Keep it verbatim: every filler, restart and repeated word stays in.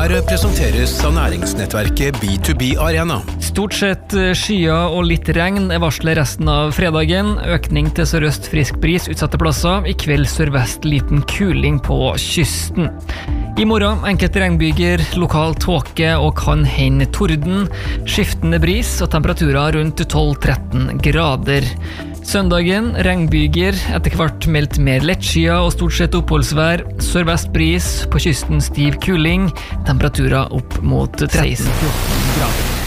Her presenteres av næringsnettverket B to B Arena. Stort sett skyer og litt regn er varslet resten av fredagen. Økning til sørøst frisk bris utsatte plasser. I kveld sørvest liten kuling på kysten. I morgen enkelte regnbyger, lokal tåke og kan hende torden. Skiftende bris og temperaturer rundt tolv til tretten grader. Søndagen, regnbyger, etter hvert meldt mer lettskyet og stort sett oppholdsvær. Sørvest bris, på kysten stiv kuling, temperaturer opp mot seksten til fjorten grader.